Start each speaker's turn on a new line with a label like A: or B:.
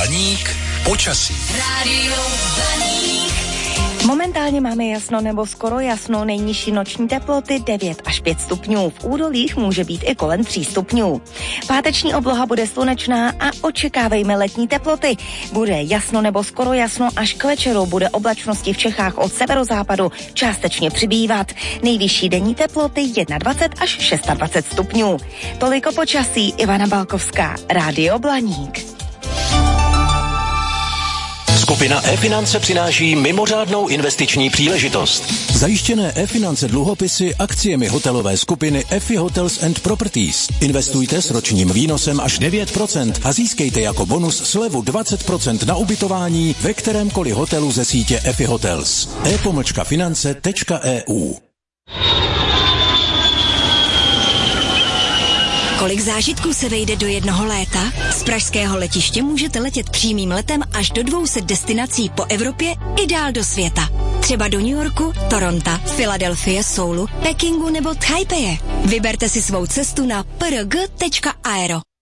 A: Blaník počasí. Rádio Blaník.
B: Momentálně máme jasno nebo skoro jasno, nejnižší noční teploty 9 až 5 stupňů. V údolích může být i kolem 3 stupňů. Páteční obloha bude slunečná a očekávejme letní teploty. Bude jasno nebo skoro jasno, až k večeru bude oblačnosti v Čechách od severozápadu částečně přibývat. Nejvyšší denní teploty 21 až 26 stupňů. Toliko počasí, Ivana Balkovská, Rádio Blaník.
C: Skupina e-finance přináší mimořádnou investiční příležitost.
D: Zajištěné e-finance dluhopisy akciemi hotelové skupiny EFI Hotels and Properties. Investujte s ročním výnosem až 9% a získejte jako bonus slevu 20% na ubytování ve kterémkoliv hotelu ze sítě EFI Hotels. e-finance.eu.
E: Kolik zážitků se vejde do jednoho léta? Z pražského letiště můžete letět přímým letem až do 200 destinací po Evropě i dál do světa. Třeba do New Yorku, Toronto, Filadelfie, Soulu, Pekingu nebo Taipeje. Vyberte si svou cestu na prg.aero.